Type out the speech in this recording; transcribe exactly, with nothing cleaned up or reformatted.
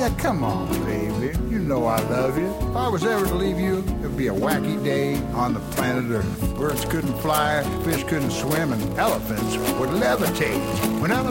Yeah, come on, baby. You know I love you. If I was ever to leave you, it'd be a wacky day on the planet Earth. Birds couldn't fly, fish couldn't swim, and elephants would levitate. When